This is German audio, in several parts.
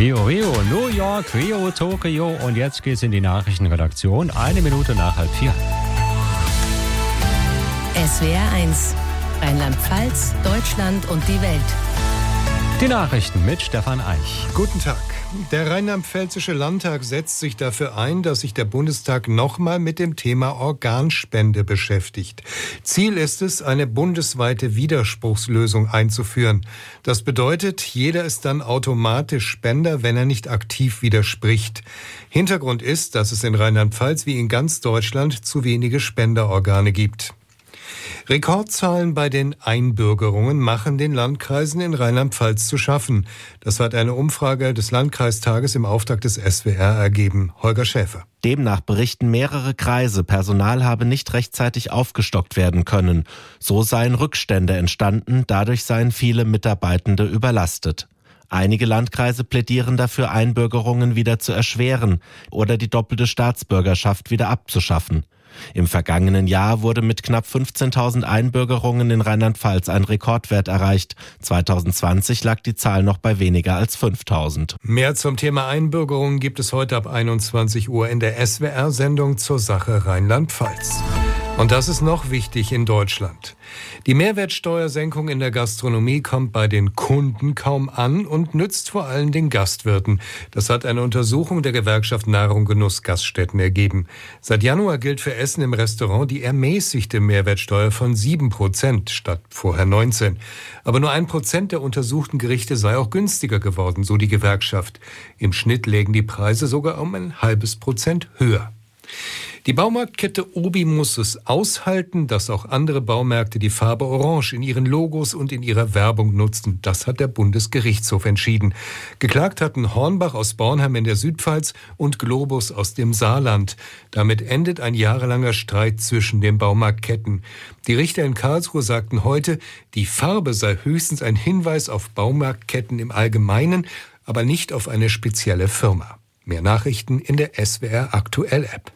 Rio, New York, Rio, Tokio und jetzt geht's in die Nachrichtenredaktion. 1 Minute nach 3:30. SWR 1, Rheinland-Pfalz, Deutschland und die Welt. Die Nachrichten mit Stefan Eich. Guten Tag. Der Rheinland-Pfälzische Landtag setzt sich dafür ein, dass sich der Bundestag nochmal mit dem Thema Organspende beschäftigt. Ziel ist es, eine bundesweite Widerspruchslösung einzuführen. Das bedeutet, jeder ist dann automatisch Spender, wenn er nicht aktiv widerspricht. Hintergrund ist, dass es in Rheinland-Pfalz wie in ganz Deutschland zu wenige Spenderorgane gibt. Rekordzahlen bei den Einbürgerungen machen den Landkreisen in Rheinland-Pfalz zu schaffen. Das hat eine Umfrage des Landkreistages im Auftrag des SWR ergeben. Holger Schäfer. Demnach berichten mehrere Kreise, Personal habe nicht rechtzeitig aufgestockt werden können. So seien Rückstände entstanden, dadurch seien viele Mitarbeitende überlastet. Einige Landkreise plädieren dafür, Einbürgerungen wieder zu erschweren oder die doppelte Staatsbürgerschaft wieder abzuschaffen. Im vergangenen Jahr wurde mit knapp 15.000 Einbürgerungen in Rheinland-Pfalz ein Rekordwert erreicht. 2020 lag die Zahl noch bei weniger als 5.000. Mehr zum Thema Einbürgerung gibt es heute ab 21 Uhr in der SWR-Sendung zur Sache Rheinland-Pfalz. Und das ist noch wichtig in Deutschland. Die Mehrwertsteuersenkung in der Gastronomie kommt bei den Kunden kaum an und nützt vor allem den Gastwirten. Das hat eine Untersuchung der Gewerkschaft Nahrung Genuss Gaststätten ergeben. Seit Januar gilt für Essen im Restaurant die ermäßigte Mehrwertsteuer von 7% statt vorher 19%. Aber nur 1% der untersuchten Gerichte sei auch günstiger geworden, so die Gewerkschaft. Im Schnitt lägen die Preise sogar um 0,5% höher. Die Baumarktkette Obi muss es aushalten, dass auch andere Baumärkte die Farbe Orange in ihren Logos und in ihrer Werbung nutzen. Das hat der Bundesgerichtshof entschieden. Geklagt hatten Hornbach aus Bornheim in der Südpfalz und Globus aus dem Saarland. Damit endet ein jahrelanger Streit zwischen den Baumarktketten. Die Richter in Karlsruhe sagten heute, die Farbe sei höchstens ein Hinweis auf Baumarktketten im Allgemeinen, aber nicht auf eine spezielle Firma. Mehr Nachrichten in der SWR Aktuell App.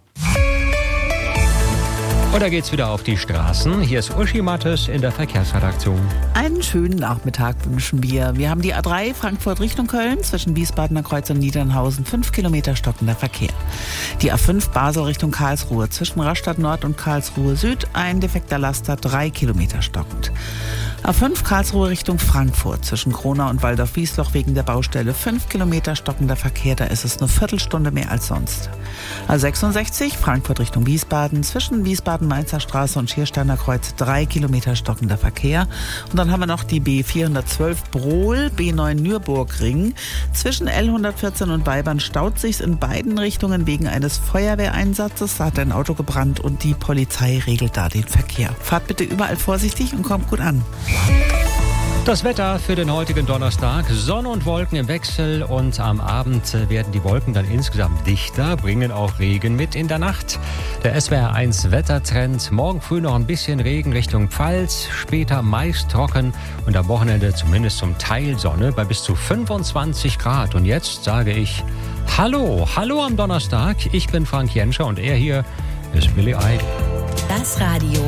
Und da geht's wieder auf die Straßen. Hier ist Uschi Mattes in der Verkehrsredaktion. Einen schönen Nachmittag wünschen wir. Wir haben die A3 Frankfurt Richtung Köln zwischen Wiesbadener Kreuz und Niedernhausen 5 Kilometer stockender Verkehr. Die A5 Basel Richtung Karlsruhe zwischen Rastatt Nord und Karlsruhe Süd ein defekter Laster 3 Kilometer stockend. A5 Karlsruhe Richtung Frankfurt zwischen Kronau und Waldorf-Wiesloch wegen der Baustelle 5 Kilometer stockender Verkehr, da ist es eine Viertelstunde mehr als sonst. A66 Frankfurt Richtung Wiesbaden zwischen Wiesbaden-Mainzer Straße und Schiersteiner Kreuz 3 Kilometer stockender Verkehr. Und dann haben wir noch die B412 Brohl, B9 Nürburgring. Zwischen L114 und Weibern staut sich's in beiden Richtungen wegen eines Feuerwehreinsatzes. Da hat ein Auto gebrannt und die Polizei regelt da den Verkehr. Fahrt bitte überall vorsichtig und kommt gut an. Das Wetter für den heutigen Donnerstag. Sonne und Wolken im Wechsel und am Abend werden die Wolken dann insgesamt dichter, bringen auch Regen mit in der Nacht. Der SWR 1 Wettertrend. Morgen früh noch ein bisschen Regen Richtung Pfalz, später meist trocken und am Wochenende zumindest zum Teil Sonne bei bis zu 25 Grad. Und jetzt sage ich Hallo am Donnerstag. Ich bin Frank Jenscher und er hier ist Billy Idol. Das Radio